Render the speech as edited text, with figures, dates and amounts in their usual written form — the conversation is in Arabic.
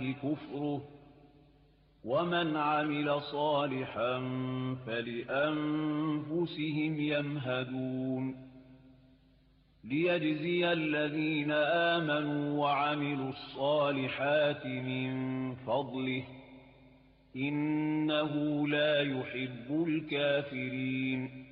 عليه كفره ومن عمل صالحا فلأنفسهم يمهدون ليجزي الذين آمنوا وعملوا الصالحات من فضله إنه لا يحب الكافرين